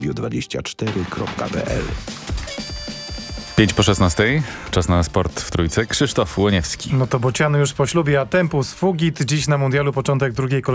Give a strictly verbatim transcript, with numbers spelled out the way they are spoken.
dwadzieścia cztery kropka p l. pięć po szesnastej. Czas na sport w trójce. Krzysztof Łoniewski. No to bociany już po ślubie, a Tempus Fugit dziś na mundialu początek drugiej kolejki.